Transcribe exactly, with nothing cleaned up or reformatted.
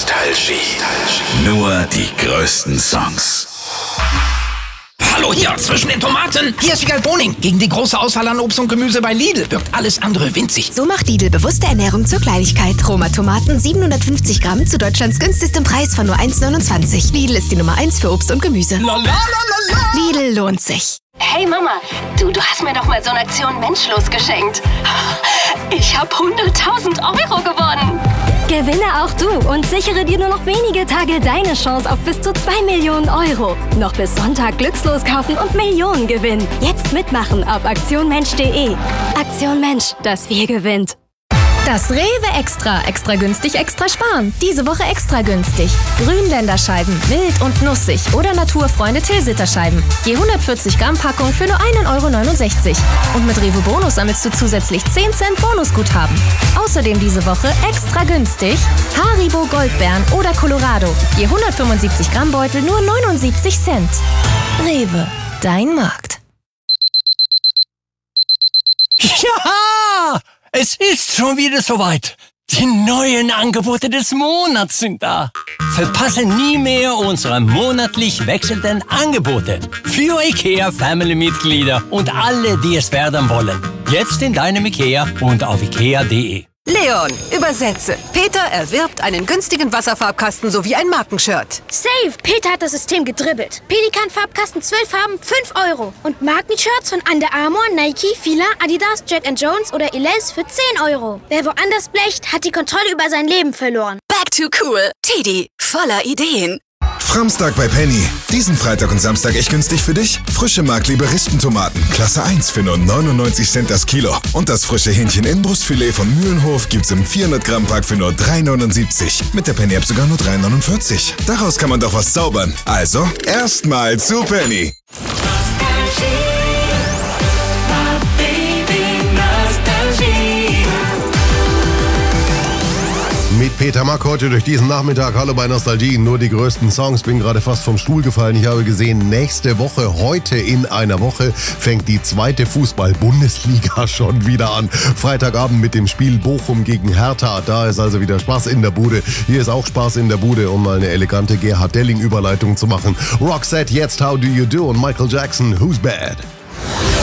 Nostalgie. Nur die größten Songs. Hallo hier, zwischen den Tomaten. Hier ist Wiegald Boning. Gegen die große Auswahl an Obst und Gemüse bei Lidl wirkt alles andere winzig. So macht Lidl bewusste Ernährung zur Kleinigkeit. Roma Tomaten siebenhundertfünfzig Gramm zu Deutschlands günstigstem Preis von nur eins neunundzwanzig. Lidl ist die Nummer eins für Obst und Gemüse. Lidl lohnt sich. Hey Mama, du, du hast mir doch mal so eine Aktion Menschlos geschenkt. Ich habe hunderttausend Euro gewonnen. Gewinne auch du und sichere dir nur noch wenige Tage deine Chance auf bis zu zwei Millionen Euro. Noch bis Sonntag Glückslos kaufen und Millionen gewinnen. Jetzt mitmachen auf aktion mensch punkt de. Aktion Mensch, das Wir gewinnt. Das Rewe Extra. Extra günstig, extra sparen. Diese Woche extra günstig. Grünländerscheiben, wild und nussig oder Naturfreunde Tilsiterscheiben. Je hundertvierzig Gramm Packung für nur ein Euro neunundsechzig. Und mit Rewe Bonus sammelst du zusätzlich zehn Cent Bonusguthaben. Außerdem diese Woche extra günstig Haribo Goldbeeren oder Colorado. Je hundertfünfundsiebzig Gramm Beutel nur neunundsiebzig Cent. Rewe, dein Markt. Ja! Es ist schon wieder soweit. Die neuen Angebote des Monats sind da. Verpasse nie mehr unsere monatlich wechselnden Angebote für IKEA-Family-Mitglieder und alle, die es werden wollen. Jetzt in deinem IKEA und auf ikea punkt de. Leon, übersetze. Peter erwirbt einen günstigen Wasserfarbkasten sowie ein Markenshirt. Safe! Peter hat das System gedribbelt. Pelikan-Farbkasten zwölf Farben, fünf Euro. Und Markenshirts von Under Armour, Nike, Fila, Adidas, Jack and Jones oder Elize für zehn Euro. Wer woanders blecht, hat die Kontrolle über sein Leben verloren. Back to cool. Teddy, voller Ideen. Framstag bei Penny. Diesen Freitag und Samstag echt günstig für dich? Frische Mark-Liberistentomaten, Klasse eins für nur neunundneunzig Cent das Kilo. Und das frische Hähnchen-Innenbrustfilet von Mühlenhof gibt's im vierhundert Gramm Pack für nur drei neunundsiebzig. Mit der Penny-App sogar nur drei neunundvierzig. Daraus kann man doch was zaubern. Also, erstmal zu Penny. Mit Peter Mack heute durch diesen Nachmittag. Hallo bei Nostalgie, nur die größten Songs. Bin gerade fast vom Stuhl gefallen. Ich habe gesehen, nächste Woche, heute in einer Woche, fängt die zweite Fußball-Bundesliga schon wieder an. Freitagabend mit dem Spiel Bochum gegen Hertha. Da ist also wieder Spaß in der Bude. Hier ist auch Spaß in der Bude, um mal eine elegante Gerhard Delling-Überleitung zu machen. Roxette, jetzt How Do You Do und Michael Jackson, Who's Bad?